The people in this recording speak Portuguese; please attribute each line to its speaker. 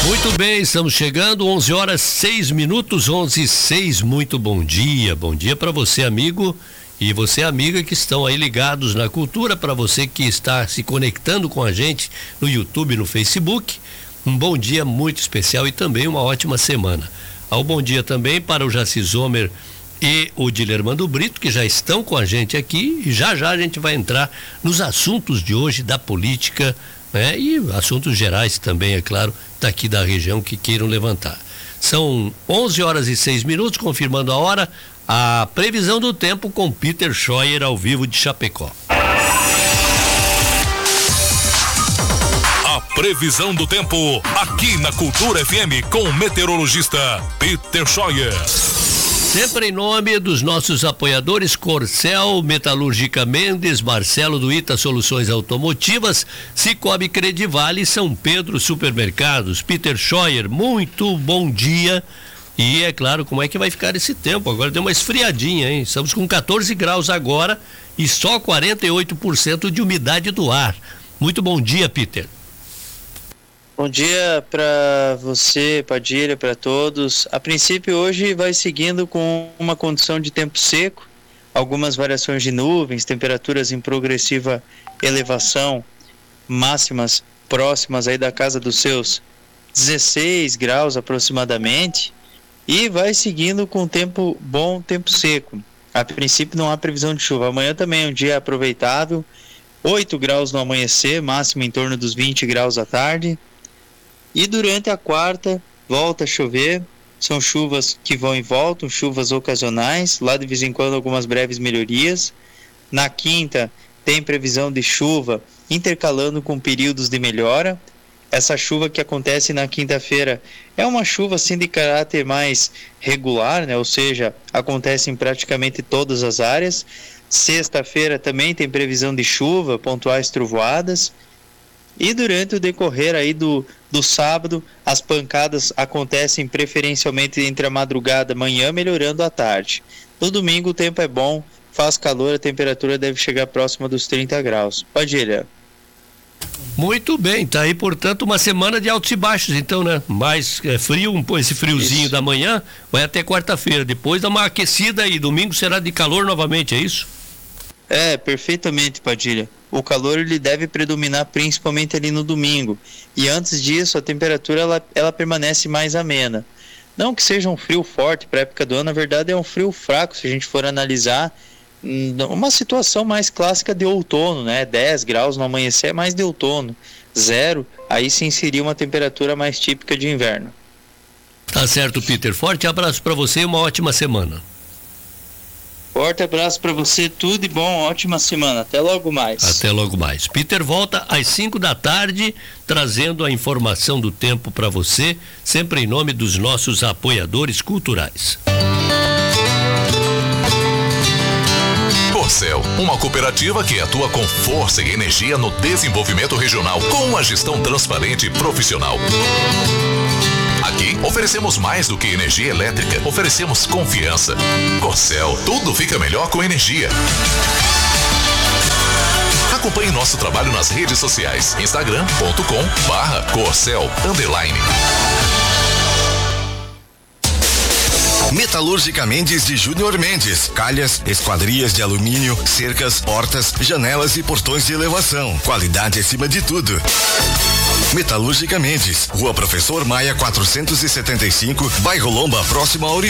Speaker 1: Muito bem, estamos chegando, 11h06, 11h06, muito bom dia para você, amigo, e você, amiga, que estão aí ligados na cultura, para você que está se conectando com a gente no YouTube, no Facebook, um bom dia muito especial e também uma ótima semana. Ao bom dia também para o Jaci Zomer e o Dilermando Brito, que já estão com a gente aqui, e já a gente vai entrar nos assuntos de hoje da política, né? E assuntos gerais também, é claro, daqui da região que queiram levantar. São 11h06, confirmando a hora, a previsão do tempo com Peter Scheuer ao vivo de Chapecó.
Speaker 2: A previsão do tempo aqui na Cultura FM com o meteorologista Peter Scheuer.
Speaker 1: Sempre em nome dos nossos apoiadores Corcel, Metalúrgica Mendes, Marcelo do Ita Soluções Automotivas, Cicobi Credivale, São Pedro Supermercados. Peter Scheuer, muito bom dia. E é claro, como é que vai ficar esse tempo? Agora deu uma esfriadinha, hein? Estamos com 14 graus agora e só 48% de umidade do ar. Muito bom dia, Peter.
Speaker 3: Bom dia para você, Padilha, para todos. A princípio, hoje vai seguindo com uma condição de tempo seco, algumas variações de nuvens, temperaturas em progressiva elevação, máximas próximas aí da casa dos seus 16 graus aproximadamente, e vai seguindo com tempo bom, tempo seco. A princípio não há previsão de chuva. Amanhã também é um dia aproveitável, 8 graus no amanhecer, máximo em torno dos 20 graus à tarde. E durante a quarta, volta a chover, são chuvas que vão e voltam, chuvas ocasionais, lá de vez em quando algumas breves melhorias. Na quinta, tem previsão de chuva intercalando com períodos de melhora. Essa chuva que acontece na quinta-feira é uma chuva assim de caráter mais regular, né? Ou seja, acontece em praticamente todas as áreas. Sexta-feira também tem previsão de chuva, pontuais trovoadas. E durante o decorrer aí do sábado, as pancadas acontecem preferencialmente entre a madrugada e manhã, melhorando à tarde. No domingo o tempo é bom, faz calor, a temperatura deve chegar próxima dos 30 graus. Padilha.
Speaker 1: Muito bem, tá aí, portanto, uma semana de altos e baixos, então, né? Mais frio, esse friozinho isso. Da manhã vai até quarta-feira, depois dá uma aquecida e domingo será de calor novamente, é isso?
Speaker 3: É, perfeitamente, Padilha. O calor ele deve predominar principalmente ali no domingo. E antes disso, a temperatura ela permanece mais amena. Não que seja um frio forte para a época do ano, na verdade é um frio fraco, se a gente for analisar uma situação mais clássica de outono, né? 10 graus no amanhecer é mais de outono. 0, aí sim seria uma temperatura mais típica de inverno.
Speaker 1: Tá certo, Peter. Forte abraço para você e uma ótima semana.
Speaker 3: Forte abraço para você, tudo de bom, ótima semana, até logo mais.
Speaker 1: Até logo mais. Peter volta às 5 da tarde, trazendo a informação do tempo para você, sempre em nome dos nossos apoiadores culturais.
Speaker 2: Corcel, uma cooperativa que atua com força e energia no desenvolvimento regional, com uma gestão transparente e profissional. Aqui oferecemos mais do que energia elétrica, oferecemos confiança. Corcel, tudo fica melhor com energia. Acompanhe nosso trabalho nas redes sociais, instagram.com/Corcel_.
Speaker 4: Metalúrgica Mendes de Júnior Mendes. Calhas, esquadrias de alumínio, cercas, portas, janelas e portões de elevação. Qualidade acima de tudo. Metalúrgica Mendes, Rua Professor Maia 475, Bairro Lomba, próximo a Ouro